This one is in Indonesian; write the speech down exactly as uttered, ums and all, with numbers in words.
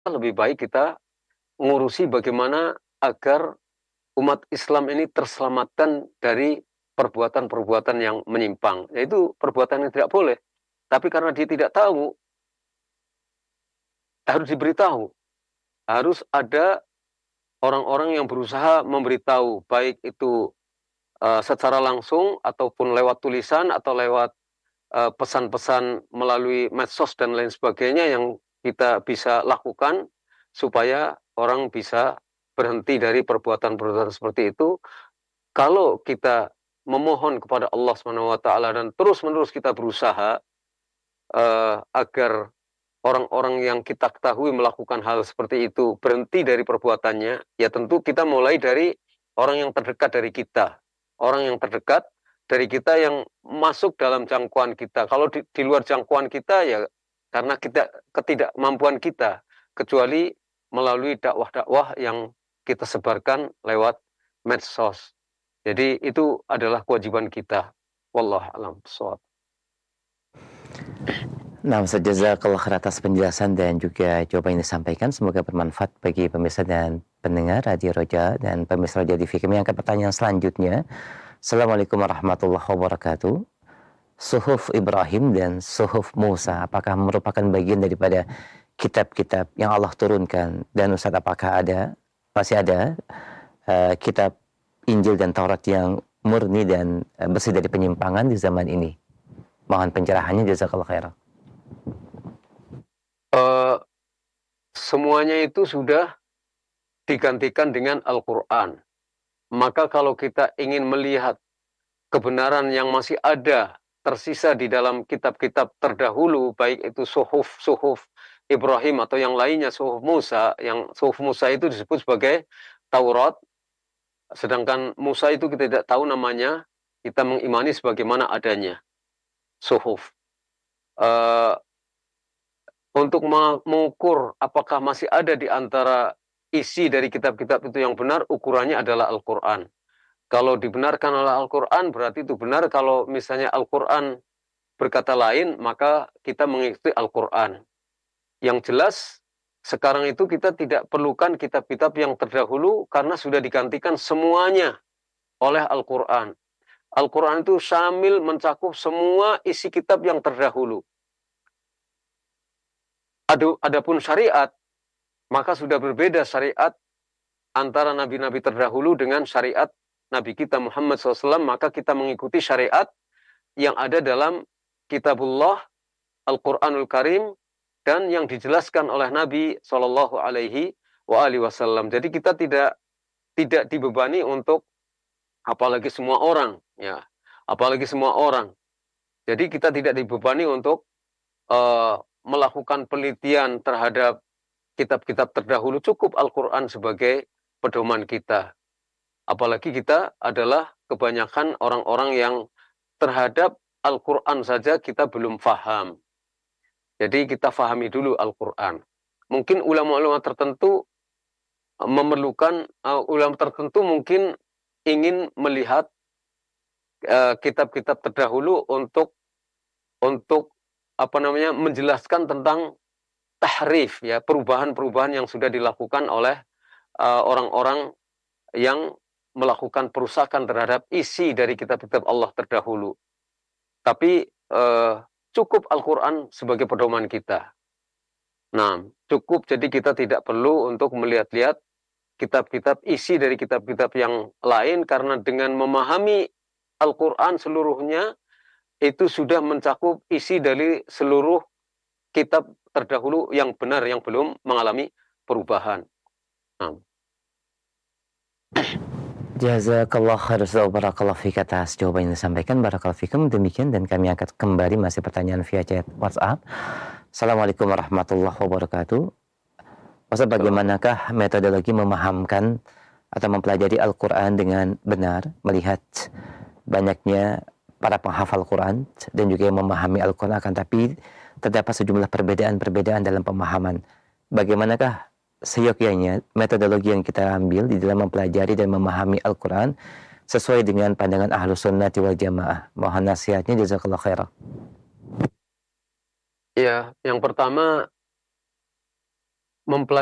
lebih baik kita ngurusi bagaimana agar umat Islam ini terselamatkan dari perbuatan-perbuatan yang menyimpang. Yaitu perbuatan yang tidak boleh. Tapi karena dia tidak tahu, harus diberitahu. Harus ada orang-orang yang berusaha memberitahu, baik itu uh, secara langsung ataupun lewat tulisan atau lewat uh, pesan-pesan melalui medsos dan lain sebagainya yang kita bisa lakukan supaya orang bisa berhenti dari perbuatan-perbuatan seperti itu. Kalau kita memohon kepada Allah Subhanahu wa taala dan terus-menerus kita berusaha uh, agar orang-orang yang kita ketahui melakukan hal seperti itu berhenti dari perbuatannya, ya tentu kita mulai dari orang yang terdekat dari kita. Orang yang terdekat dari kita yang masuk dalam jangkauan kita. Kalau di, di luar jangkauan kita ya karena kita ketidakmampuan kita, kecuali melalui dakwah-dakwah yang kita sebarkan lewat medsos. Jadi itu adalah kewajiban kita. Wallahu a'lam bishawab. Nah, Ustaz, jazakallah khair atas penjelasan dan juga jawaban yang disampaikan. Semoga bermanfaat bagi pemirsa dan pendengar Radio Roja dan pemirsa Roja T V. Kami angkat pertanyaan selanjutnya. Assalamualaikum warahmatullahi wabarakatuh. Suhuf Ibrahim dan Suhuf Musa, apakah merupakan bagian daripada kitab-kitab yang Allah turunkan? Dan Ustaz, apakah ada, masih ada uh, kitab Injil dan Taurat yang murni dan uh, bersih dari penyimpangan di zaman ini? Mohon pencerahannya, jazakallah khairan. Uh, semuanya itu sudah digantikan dengan Al-Quran. Maka kalau kita ingin melihat kebenaran yang masih ada tersisa di dalam kitab-kitab terdahulu, baik itu suhuf-suhuf Ibrahim atau yang lainnya, suhuf Musa, yang suhuf Musa itu disebut sebagai Taurat, sedangkan Musa itu kita tidak tahu namanya, kita mengimani sebagaimana adanya suhuf. Uh, Untuk mengukur apakah masih ada di antara isi dari kitab-kitab itu yang benar, ukurannya adalah Al-Quran. Kalau dibenarkan oleh Al-Quran, berarti itu benar. Kalau misalnya Al-Quran berkata lain, maka kita mengikuti Al-Quran. Yang jelas, sekarang itu kita tidak perlukan kitab-kitab yang terdahulu, karena sudah digantikan semuanya oleh Al-Quran. Al-Quran itu syamil mencakup semua isi kitab yang terdahulu. Adapun syariat, maka sudah berbeda syariat antara nabi-nabi terdahulu dengan syariat Nabi kita Muhammad shallallahu alaihi wasallam. Maka kita mengikuti syariat yang ada dalam Kitabullah, Al-Quranul Karim, dan yang dijelaskan oleh Nabi shallallahu alaihi wasallam. Jadi kita tidak tidak dibebani untuk apalagi semua orang, ya, apalagi semua orang. Jadi kita tidak dibebani untuk uh, melakukan penelitian terhadap kitab-kitab terdahulu. Cukup Al-Quran sebagai pedoman kita. Apalagi kita adalah kebanyakan orang-orang yang terhadap Al-Quran saja kita belum faham. Jadi kita fahami dulu Al-Quran. Mungkin ulama-ulama tertentu memerlukan, uh, ulama tertentu mungkin ingin melihat uh, kitab-kitab terdahulu untuk untuk apa namanya menjelaskan tentang tahrif, ya, perubahan-perubahan yang sudah dilakukan oleh uh, orang-orang yang melakukan perusakan terhadap isi dari kitab-kitab Allah terdahulu. Tapi uh, cukup Al-Quran sebagai pedoman kita. Nah, cukup, jadi kita tidak perlu untuk melihat-lihat kitab-kitab isi dari kitab-kitab yang lain, karena dengan memahami Al-Quran seluruhnya, itu sudah mencakup isi dari seluruh kitab terdahulu yang benar, yang belum mengalami perubahan. Nah. Jazakallah khair wa barakallahu fik atas jawaban yang disampaikan. Barakallahu fikum. Demikian, dan kami angkat kembali masih pertanyaan via chat WhatsApp. Assalamualaikum warahmatullahi wabarakatuh. Ustaz, bagaimanakah metodologi memahamkan atau mempelajari Al-Quran dengan benar, melihat banyaknya para penghafal Quran dan juga yang memahami Al-Quran, akan tapi terdapat sejumlah perbedaan-perbedaan dalam pemahaman. Bagaimanakah seyogyanya metodologi yang kita ambil di dalam mempelajari dan memahami Al-Quran sesuai dengan pandangan Ahlus Sunnati wal Jamaah? Mohon nasihatnya, jazakallah khairan. Ya, yang pertama, mempelajari